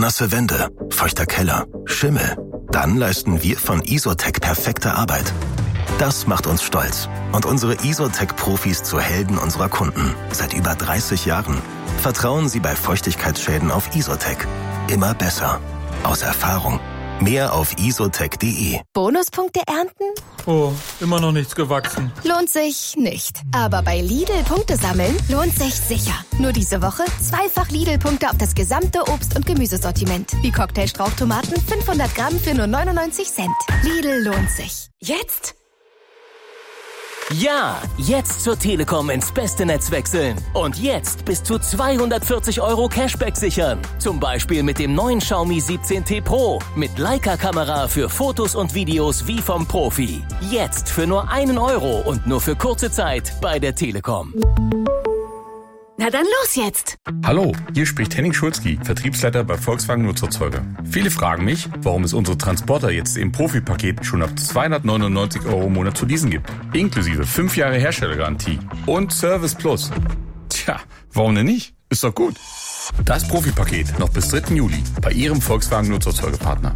nasse Wände, feuchter Keller, Schimmel. Dann leisten wir von Isotec perfekte Arbeit. Das macht uns stolz und unsere Isotec-Profis zu Helden unserer Kunden. Seit über 30 Jahren. Vertrauen Sie bei Feuchtigkeitsschäden auf Isotec. Immer besser. Aus Erfahrung. Mehr auf isotec.de. Bonuspunkte ernten? Oh, immer noch nichts gewachsen. Lohnt sich nicht. Aber bei Lidl Punkte sammeln lohnt sich sicher. Nur diese Woche 2-fach Lidl-Punkte auf das gesamte Obst- und Gemüsesortiment. Wie Cocktailstrauchtomaten 500 Gramm für nur 99 Cent. Lidl lohnt sich. Jetzt? Ja, jetzt zur Telekom ins beste Netz wechseln. Und jetzt bis zu 240 € Cashback sichern. Zum Beispiel mit dem neuen Xiaomi 17T Pro. Mit Leica-Kamera für Fotos und Videos wie vom Profi. Jetzt für nur 1 € und nur für kurze Zeit bei der Telekom. Na dann los jetzt! Hallo, hier spricht Henning Schulzki, Vertriebsleiter bei Volkswagen Nutzerzeuger. Viele fragen mich, warum es unsere Transporter jetzt im Profi-Paket schon ab 299 € im Monat zu leasen gibt. Inklusive 5 Jahre Herstellergarantie und Service Plus. Tja, warum denn nicht? Ist doch gut. Das Profi-Paket noch bis 3. Juli bei Ihrem Volkswagen Nutzerzeugerpartner.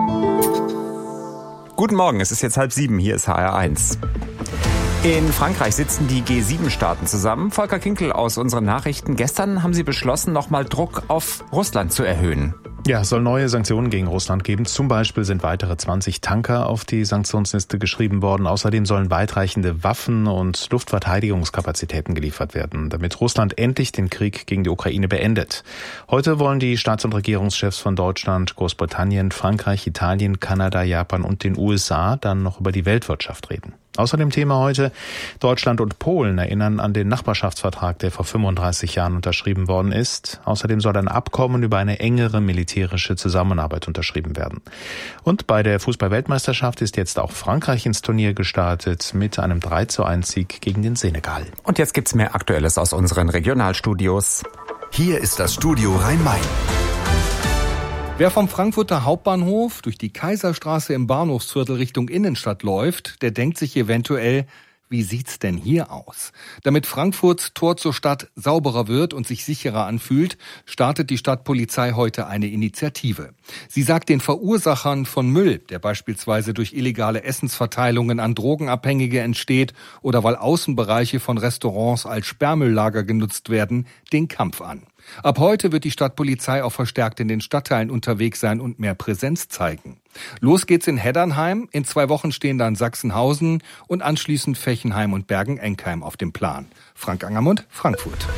Guten Morgen, es ist jetzt 6:30, hier ist HR1. In Frankreich sitzen die G7-Staaten zusammen. Volker Kinkel aus unseren Nachrichten. Gestern haben sie beschlossen, nochmal Druck auf Russland zu erhöhen. Ja, es soll neue Sanktionen gegen Russland geben. Zum Beispiel sind weitere 20 Tanker auf die Sanktionsliste geschrieben worden. Außerdem sollen weitreichende Waffen und Luftverteidigungskapazitäten geliefert werden, damit Russland endlich den Krieg gegen die Ukraine beendet. Heute wollen die Staats- und Regierungschefs von Deutschland, Großbritannien, Frankreich, Italien, Kanada, Japan und den USA dann noch über die Weltwirtschaft reden. Außerdem Thema heute: Deutschland und Polen erinnern an den Nachbarschaftsvertrag, der vor 35 Jahren unterschrieben worden ist. Außerdem soll ein Abkommen über eine engere militärische Zusammenarbeit unterschrieben werden. Und bei der Fußball-Weltmeisterschaft ist jetzt auch Frankreich ins Turnier gestartet mit einem 3:1-Sieg gegen den Senegal. Und jetzt gibt's mehr Aktuelles aus unseren Regionalstudios. Hier ist das Studio Rhein-Main. Wer vom Frankfurter Hauptbahnhof durch die Kaiserstraße im Bahnhofsviertel Richtung Innenstadt läuft, der denkt sich eventuell, wie sieht's denn hier aus? Damit Frankfurts Tor zur Stadt sauberer wird und sich sicherer anfühlt, startet die Stadtpolizei heute eine Initiative. Sie sagt den Verursachern von Müll, der beispielsweise durch illegale Essensverteilungen an Drogenabhängige entsteht oder weil Außenbereiche von Restaurants als Sperrmülllager genutzt werden, den Kampf an. Ab heute wird die Stadtpolizei auch verstärkt in den Stadtteilen unterwegs sein und mehr Präsenz zeigen. Los geht's in Heddernheim, in 2 Wochen stehen dann Sachsenhausen und anschließend Fechenheim und Bergen-Enkheim auf dem Plan. Frank Angermund, Frankfurt.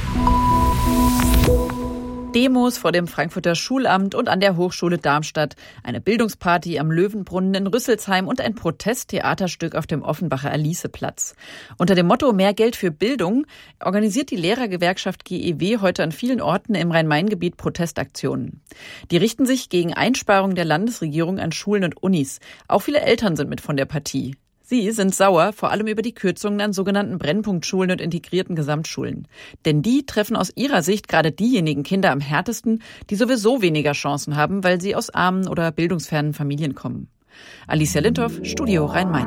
Demos vor dem Frankfurter Schulamt und an der Hochschule Darmstadt, eine Bildungsparty am Löwenbrunnen in Rüsselsheim und ein Protesttheaterstück auf dem Offenbacher Aliceplatz. Unter dem Motto Mehr Geld für Bildung organisiert die Lehrergewerkschaft GEW heute an vielen Orten im Rhein-Main-Gebiet Protestaktionen. Die richten sich gegen Einsparungen der Landesregierung an Schulen und Unis. Auch viele Eltern sind mit von der Partie. Sie sind sauer, vor allem über die Kürzungen an sogenannten Brennpunktschulen und integrierten Gesamtschulen. Denn die treffen aus ihrer Sicht gerade diejenigen Kinder am härtesten, die sowieso weniger Chancen haben, weil sie aus armen oder bildungsfernen Familien kommen. Alicia Lindhoff, Studio Rhein-Main.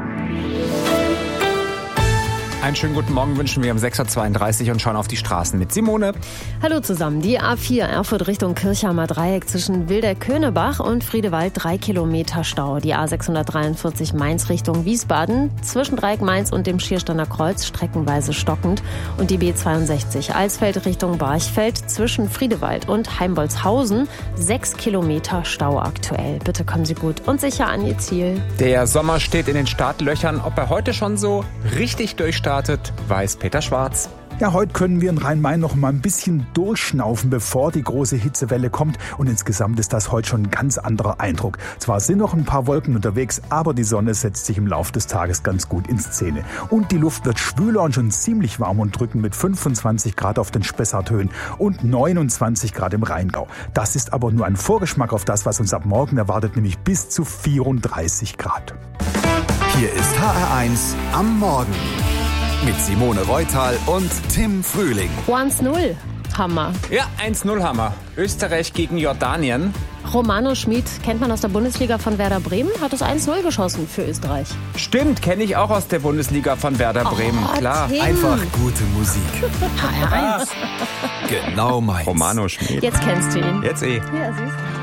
Einen schönen guten Morgen wünschen wir um 6:32 und schauen auf die Straßen mit Simone. Hallo zusammen. Die A4 Erfurt Richtung Kirchheimer Dreieck zwischen Wilder-Köhnebach und Friedewald 3 Kilometer Stau. Die A643 Mainz Richtung Wiesbaden zwischen Dreieck Mainz und dem Schiersteiner Kreuz streckenweise stockend. Und die B62 Alsfeld Richtung Barchfeld zwischen Friedewald und Heimbolzhausen 6 Kilometer Stau aktuell. Bitte kommen Sie gut und sicher an Ihr Ziel. Der Sommer steht in den Startlöchern. Ob er heute schon so richtig durchstartet, weiß Peter Schwarz. Ja, heute können wir in Rhein-Main noch mal ein bisschen durchschnaufen, bevor die große Hitzewelle kommt. Und insgesamt ist das heute schon ein ganz anderer Eindruck. Zwar sind noch ein paar Wolken unterwegs, aber die Sonne setzt sich im Laufe des Tages ganz gut in Szene. Und die Luft wird schwüler und schon ziemlich warm und drückend mit 25 Grad auf den Spessarthöhen und 29 Grad im Rheingau. Das ist aber nur ein Vorgeschmack auf das, was uns ab morgen erwartet, nämlich bis zu 34 Grad. Hier ist HR1 am Morgen. Mit Simone Reutal und Tim Frühling. 1-0. Hammer. Ja, 1-0 Hammer. Österreich gegen Jordanien. Romano Schmid kennt man aus der Bundesliga von Werder Bremen, hat das 1-0 geschossen für Österreich. Stimmt, kenne ich auch aus der Bundesliga von Werder Bremen, klar. Tim. Einfach gute Musik. HR1. Genau meins. Romano Schmid. Jetzt kennst du ihn. Jetzt Ja, siehst du.